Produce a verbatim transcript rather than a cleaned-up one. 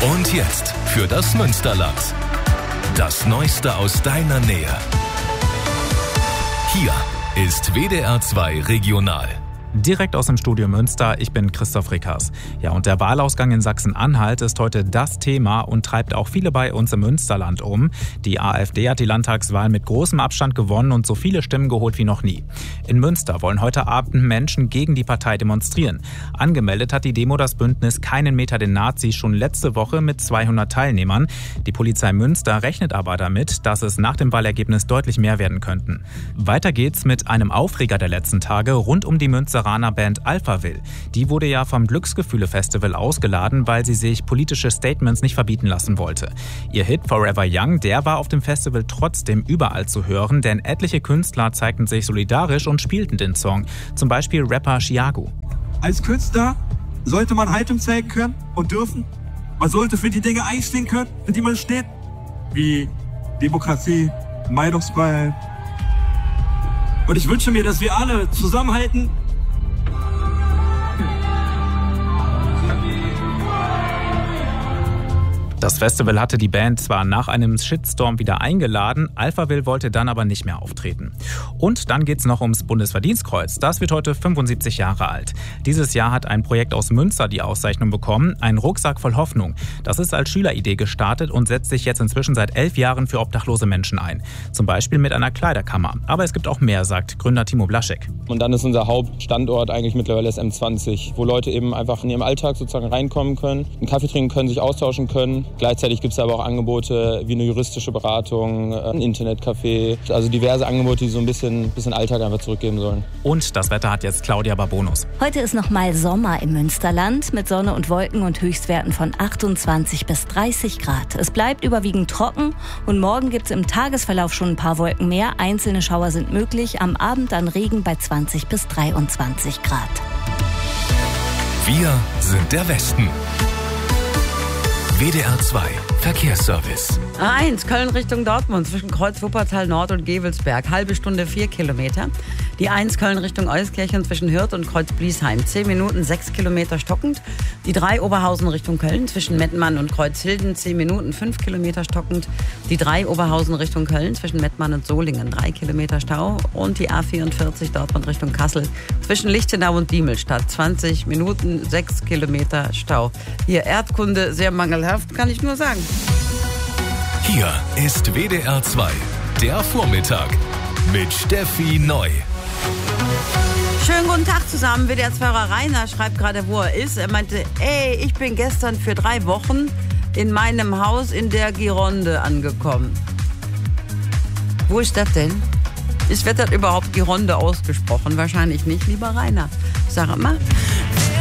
Und jetzt für das Münsterland. Das Neueste aus deiner Nähe. Hier ist W D R zwei Regional. Direkt aus dem Studio Münster, ich bin Christoph Rickers. Ja, und der Wahlausgang in Sachsen-Anhalt ist heute das Thema und treibt auch viele bei uns im Münsterland um. Die AfD hat die Landtagswahl mit großem Abstand gewonnen und so viele Stimmen geholt wie noch nie. In Münster wollen heute Abend Menschen gegen die Partei demonstrieren. Angemeldet hat die Demo das Bündnis Keinen Meter den Nazis schon letzte Woche mit zweihundert Teilnehmern. Die Polizei Münster rechnet aber damit, dass es nach dem Wahlergebnis deutlich mehr werden könnten. Weiter geht's mit einem Aufreger der letzten Tage rund um die Münster Band Alphaville. Die wurde ja vom Glücksgefühle-Festival ausgeladen, weil sie sich politische Statements nicht verbieten lassen wollte. Ihr Hit Forever Young, der war auf dem Festival trotzdem überall zu hören, denn etliche Künstler zeigten sich solidarisch und spielten den Song. Zum Beispiel Rapper Chiago. Als Künstler sollte man Haltung zeigen können und dürfen. Man sollte für die Dinge einstehen können, für die man steht. Wie Demokratie, Meinungsfreiheit. Und ich wünsche mir, dass wir alle zusammenhalten. Das Festival hatte die Band zwar nach einem Shitstorm wieder eingeladen, Alphaville wollte dann aber nicht mehr auftreten. Und dann geht's noch ums Bundesverdienstkreuz. Das wird heute fünfundsiebzig Jahre alt. Dieses Jahr hat ein Projekt aus Münster die Auszeichnung bekommen, ein Rucksack voll Hoffnung. Das ist als Schüleridee gestartet und setzt sich jetzt inzwischen seit elf Jahren für obdachlose Menschen ein. Zum Beispiel mit einer Kleiderkammer. Aber es gibt auch mehr, sagt Gründer Timo Blaschek. Und dann ist unser Hauptstandort eigentlich mittlerweile das M zwanzig, wo Leute eben einfach in ihrem Alltag sozusagen reinkommen können, einen Kaffee trinken können, sich austauschen können. Gleichzeitig gibt es aber auch Angebote wie eine juristische Beratung, ein Internetcafé, also diverse Angebote, die so ein bisschen, bisschen Alltag einfach zurückgeben sollen. Und das Wetter hat jetzt Claudia Barbonus. Heute ist noch mal Sommer im Münsterland mit Sonne und Wolken und Höchstwerten von achtundzwanzig bis dreißig Grad. Es bleibt überwiegend trocken und morgen gibt es im Tagesverlauf schon ein paar Wolken mehr. Einzelne Schauer sind möglich, am Abend dann Regen bei zwanzig bis dreiundzwanzig Grad. Wir sind der Westen. W D R zwei Verkehrsservice. A eins Köln Richtung Dortmund zwischen Kreuz Wuppertal Nord und Gevelsberg. Halbe Stunde vier Kilometer. Die eins Köln Richtung Euskirchen zwischen Hürth und Kreuz Bliesheim. zehn Minuten sechs Kilometer stockend. Die drei Oberhausen Richtung Köln zwischen Mettmann und Kreuzhilden. zehn Minuten fünf Kilometer stockend. Die drei Oberhausen Richtung Köln zwischen Mettmann und Solingen. drei Kilometer Stau. Und die A vierundvierzig Dortmund Richtung Kassel zwischen Lichtenau und Diemelstadt. zwanzig Minuten sechs Kilometer Stau. Hier Erdkunde sehr mangelhaft, kann ich nur sagen. Hier ist W D R zwei, der Vormittag mit Steffi Neu. Schönen guten Tag zusammen. W D R zwei-Hörer Rainer schreibt gerade, wo er ist. Er meinte, ey, ich bin gestern für drei Wochen in meinem Haus in der Gironde angekommen. Wo ist das denn? Ist, wird das überhaupt Gironde ausgesprochen? Wahrscheinlich nicht, lieber Rainer. Sag mal.